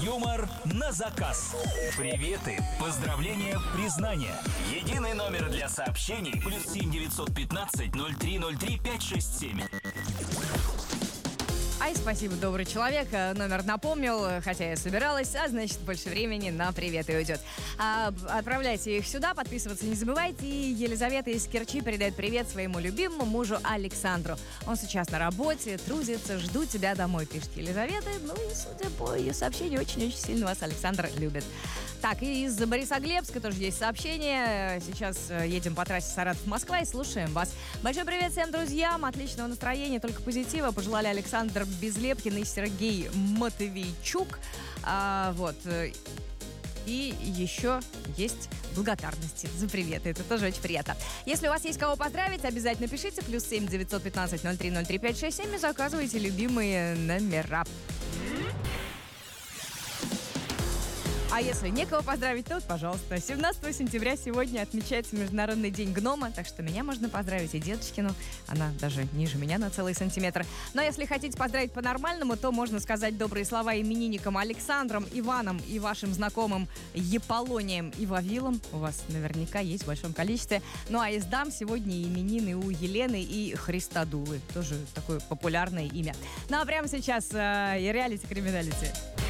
Юмор на заказ. Приветы, поздравления, признания. Единый номер для сообщений +7 915 0303 567. Ай, спасибо, добрый человек. Номер напомнил, хотя я собиралась, а значит, больше времени на приветы уйдет. Отправляйте их сюда, подписываться не забывайте. И Елизавета из Керчи передает привет своему любимому мужу Александру. Он сейчас на работе, трудится, жду тебя домой, пишет Елизавета. Ну и, судя по ее сообщению, очень-очень сильно вас Александр любит. Так, и из Борисоглебска тоже есть сообщение. Сейчас едем по трассе Саратов-Москва и слушаем вас. Большой привет всем друзьям, отличного настроения, только позитива. Пожелали Александр Безлепкин и Сергей Матвейчук. И еще есть благодарности за приветы. Это тоже очень приятно. Если у вас есть кого поздравить, обязательно пишите. +7 915 0303 567 и заказывайте любимые номера. А если некого поздравить, то, пожалуйста. 17 сентября сегодня отмечается Международный день гнома, так что меня можно поздравить и дедушкину. Она даже ниже меня на целый сантиметр. Но если хотите поздравить по-нормальному, то можно сказать добрые слова именинникам Александром, Иваном и вашим знакомым Еполонием и Вавилом. У вас наверняка есть в большом количестве. Ну а из дам сегодня именины у Елены и Христодулы. Тоже такое популярное имя. Ну а прямо сейчас реалити-криминалити.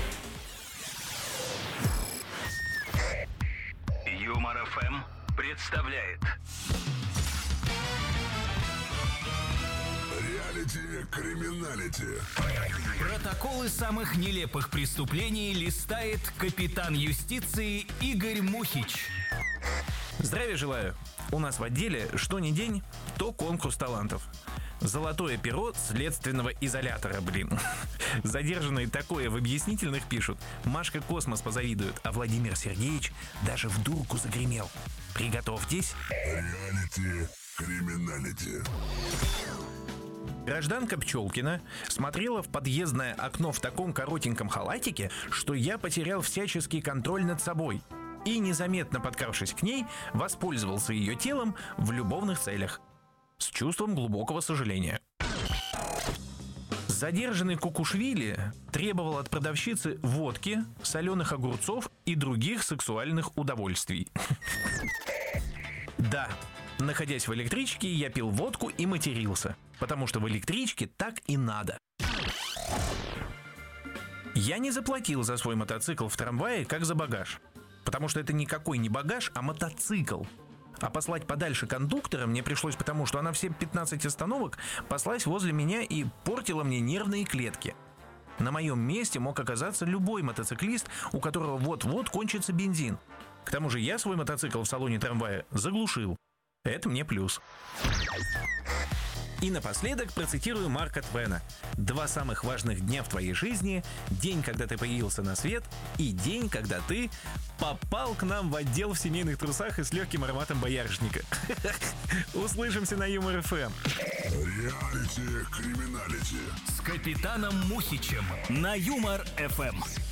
Юмор ФМ представляет Реалити-криминалити. протоколы самых нелепых преступлений листает капитан юстиции Игорь Мухич. Здравия желаю. У нас в отделе что ни день, то конкурс талантов. Золотое перо следственного изолятора, Задержанные такое в объяснительных пишут. Машка Космос позавидует, а Владимир Сергеевич даже в дурку загремел. Приготовьтесь. Реалити-криминалити. Гражданка Пчелкина смотрела в подъездное окно в таком коротеньком халатике, что я потерял всяческий контроль над собой. И, незаметно подкравшись к ней, воспользовался ее телом в любовных целях. С чувством глубокого сожаления. Задержанный Кукушвили требовал от продавщицы водки, соленых огурцов и других сексуальных удовольствий. Да, находясь в электричке, я пил водку и матерился, потому что в электричке так и надо. Я не заплатил за свой мотоцикл в трамвае, как за багаж, потому что это никакой не багаж, а мотоцикл. А послать подальше кондуктора мне пришлось потому, что она все 15 остановок паслась возле меня и портила мне нервные клетки. На моем месте мог оказаться любой мотоциклист, у которого вот-вот кончится бензин. К тому же я свой мотоцикл в салоне трамвая заглушил. Это мне плюс. И напоследок процитирую Марка Твена. 2 самых важных дня в твоей жизни – день, когда ты появился на свет, и день, когда ты попал к нам в отдел в семейных трусах и с легким ароматом боярышника. Услышимся на Юмор ФМ. Реалити-криминалити. с капитаном Мухичем на Юмор ФМ.